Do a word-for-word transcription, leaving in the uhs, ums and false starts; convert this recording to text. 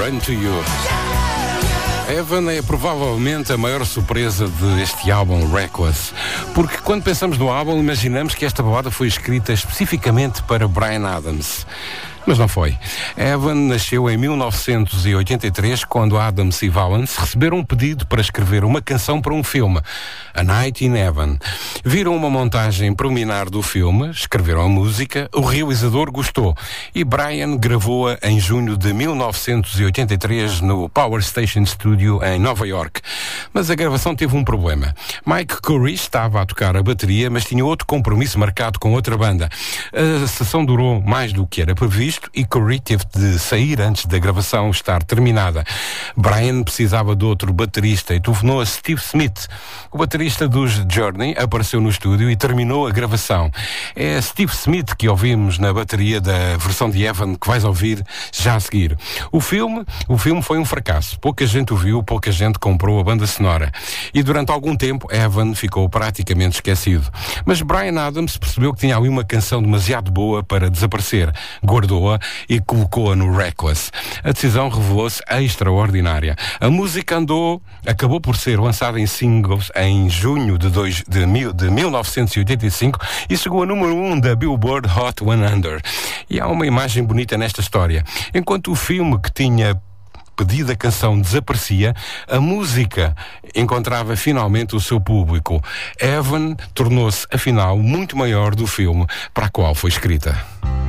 Run to You. Evan é provavelmente a maior surpresa deste álbum Reckless, porque quando pensamos no álbum imaginamos que esta balada foi escrita especificamente para Bryan Adams. Mas não foi. Evan nasceu em mil novecentos e oitenta e três, quando Adams e Valance receberam um pedido para escrever uma canção para um filme, A Night in Heaven. Viram uma montagem preliminar do filme, escreveram a música, o realizador gostou e Bryan gravou-a em junho de mil novecentos e oitenta e três no Power Station Studio em Nova York. Mas a gravação teve um problema. Mike Curry estava a tocar a bateria, mas tinha outro compromisso marcado com outra banda. A sessão durou mais do que era previsto e Curry teve de sair antes da gravação estar terminada. Bryan precisava de outro baterista e telefonou a Steve Smith. O baterista dos Journey apareceu no estúdio e terminou a gravação. É Steve Smith que ouvimos na bateria da versão de Evan que vais ouvir já a seguir. O filme, o filme foi um fracasso. Pouca gente o viu, pouca gente comprou a banda sonora. E durante algum tempo Evan ficou praticamente esquecido. Mas Bryan Adams percebeu que tinha ali uma canção demasiado boa para desaparecer. Guardou e colocou-a no Reckless. A decisão revelou-se extraordinária. A música andou, acabou por ser lançada em singles em junho de, dois, de, mil, de mil novecentos e oitenta e cinco e chegou a número um da Billboard Hot cem. E há uma imagem bonita nesta história. Enquanto o filme que tinha pedido a canção desaparecia, a música encontrava finalmente o seu público. Evan tornou-se, afinal, muito maior do filme para a qual foi escrita.